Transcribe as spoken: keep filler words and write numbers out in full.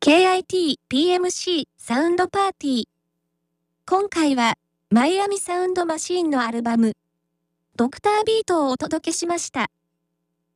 ケーアイティーピーエムシー サウンドパーティー。今回は、マイアミサウンドマシーンのアルバム、ドクタービートをお届けしました。